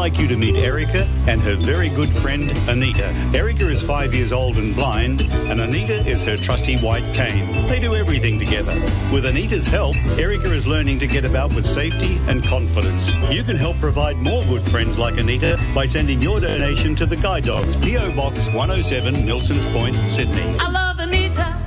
like you to meet Erica and her very good friend, Anita. Erica is 5 years old and blind, and Anita is her trusty white cane. They do everything together. With Anita's help, Erica is learning to get about with safety and confidence. You can help provide more good friends like Anita by sending your donation to the Guide Dogs, P.O. Box 107, Nelsons Point, Sydney. I love Anita.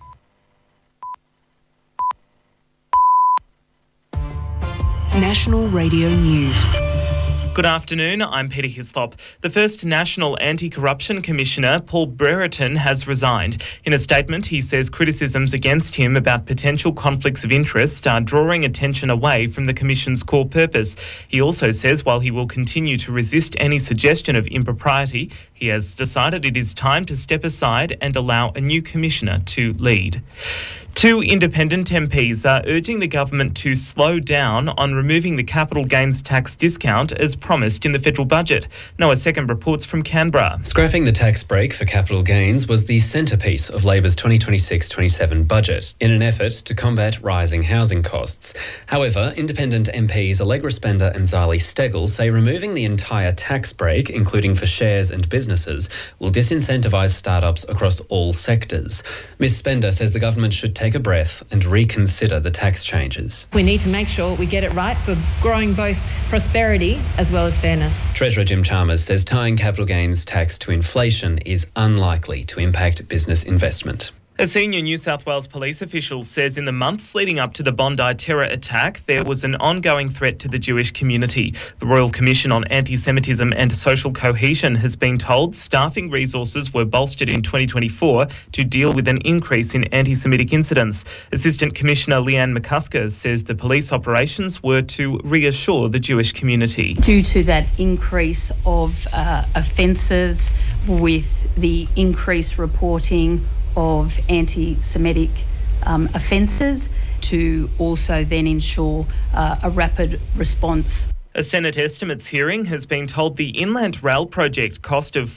National Radio News. Good afternoon, I'm Peter Hislop. The first National Anti-Corruption Commissioner, Paul Brereton, has resigned. In a statement, he says criticisms against him about potential conflicts of interest are drawing attention away from the Commission's core purpose. He also says while he will continue to resist any suggestion of impropriety, he has decided it is time to step aside and allow a new commissioner to lead. Two independent MPs are urging the government to slow down on removing the capital gains tax discount as promised in the federal budget. Noah Second reports from Canberra. Scrapping the tax break for capital gains was the centrepiece of Labor's 2026-27 budget in an effort to combat rising housing costs. However, independent MPs Allegra Spender and Zali Steggall say removing the entire tax break, including for shares and businesses, will disincentivise startups across all sectors. Ms Spender says the government should take a breath and reconsider the tax changes. We need to make sure we get it right for growing both prosperity as well as fairness. Treasurer Jim Chalmers says tying capital gains tax to inflation is unlikely to impact business investment. A senior New South Wales police official says in the months leading up to the Bondi terror attack, there was an ongoing threat to the Jewish community. The Royal Commission on Anti-Semitism and Social Cohesion has been told staffing resources were bolstered in 2024 to deal with an increase in anti-Semitic incidents. Assistant Commissioner Leanne McCusker says the police operations were to reassure the Jewish community. Due to that increase of offences, with the increased reporting of anti-Semitic offences, to also then ensure a rapid response. A Senate estimates hearing has been told the Inland Rail project cost of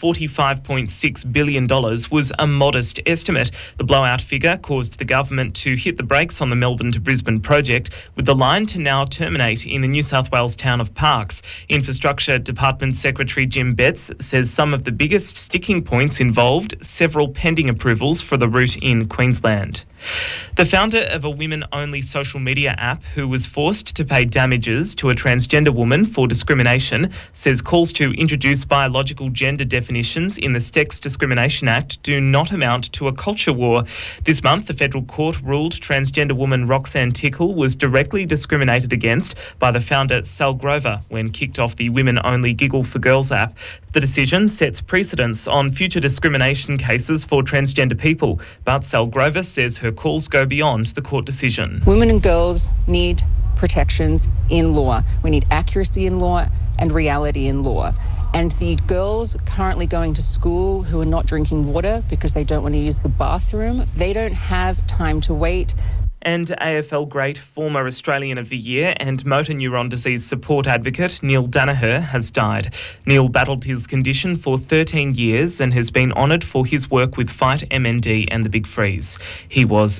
$45.6 billion was a modest estimate. The blowout figure caused the government to hit the brakes on the Melbourne to Brisbane project, with the line to now terminate in the New South Wales town of Parkes. Infrastructure Department Secretary Jim Betts says some of the biggest sticking points involved several pending approvals for the route in Queensland. The founder of a women-only social media app who was forced to pay damages to a transgender woman for discrimination says calls to introduce biological gender definitions in the Sex Discrimination Act do not amount to a culture war. This month, the federal court ruled transgender woman Roxanne Tickle was directly discriminated against by the founder Sal Grover when kicked off the women-only Giggle for Girls app. The decision sets precedents on future discrimination cases for transgender people, but Sal Grover says her calls go beyond the court decision. Women and girls need protections in law. We need accuracy in law and reality in law. And the girls currently going to school who are not drinking water because they don't want to use the bathroom, they don't have time to wait. And AFL great, former Australian of the Year and motor neuron disease support advocate Neil Danaher has died. Neil battled his condition for 13 years and has been honoured for his work with Fight MND and the Big Freeze. He was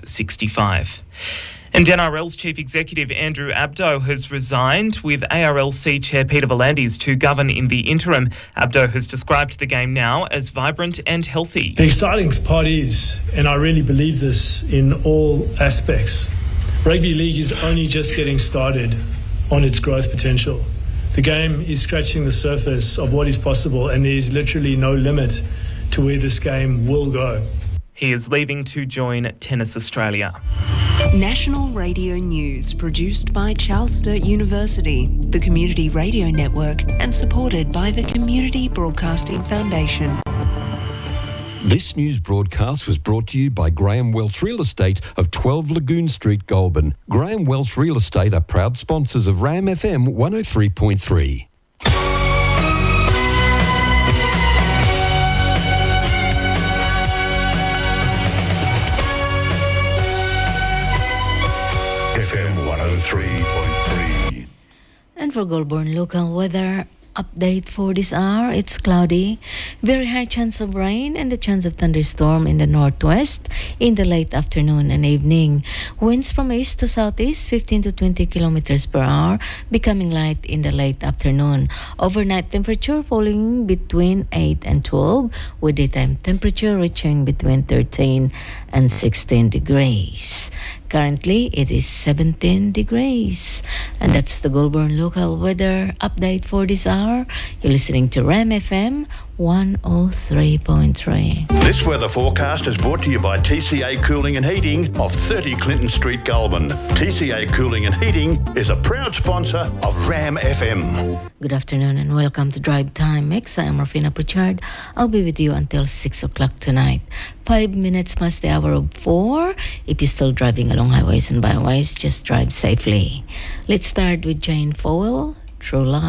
65. And NRL's Chief Executive Andrew Abdo has resigned, with ARLC Chair Peter V'landys to govern in the interim. Abdo has described the game now as vibrant and healthy. The exciting part is, and I really believe this in all aspects, rugby league is only just getting started on its growth potential. The game is scratching the surface of what is possible, and there is literally no limit to where this game will go. He is leaving to join Tennis Australia. National Radio News, produced by Charles Sturt University, the Community Radio Network, and supported by the Community Broadcasting Foundation. This news broadcast was brought to you by Graham Welch Real Estate of 12 Lagoon Street, Goulburn. Graham Welch Real Estate are proud sponsors of RAM FM 103.3. And for Goulburn local weather, update for this hour. It's cloudy, very high chance of rain and a chance of thunderstorm in the northwest in the late afternoon and evening. Winds from east to southeast 15 to 20 kilometers per hour, becoming light in the late afternoon. Overnight temperature falling between 8 and 12, with daytime temperature reaching between 13 and 16 degrees. Currently, it is 17 degrees. And that's the Goulburn local weather update for this hour. You're listening to RAM FM 103.3. This weather forecast is brought to you by TCA Cooling and Heating of 30 Clinton Street, Goulburn. TCA Cooling and Heating is a proud sponsor of RAM FM. Good afternoon and welcome to Drive Time Mix. I am Rafina Pritchard. I'll be with you until 6 o'clock tonight. 5 minutes past the hour of 4. If you're still driving along highways and byways, just drive safely. Let's start with Jane Fowell, True Love.